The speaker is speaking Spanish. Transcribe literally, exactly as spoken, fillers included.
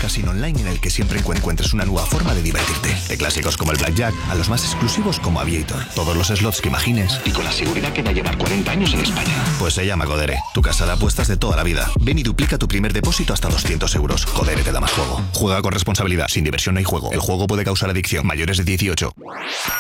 casino online en el que siempre encuentres una nueva forma de divertirte. De clásicos como el Blackjack a los más exclusivos como Aviator. Todos los slots que imagines y con la seguridad que va a llevar cuarenta años en España. Pues se llama Codere, tu casa de apuestas de toda la vida. Ven y duplica tu primer depósito hasta doscientos euros. Codere te da más juego. Juega con responsabilidad. Sin diversión no hay juego. El juego puede causar adicción. Mayores de dieciocho.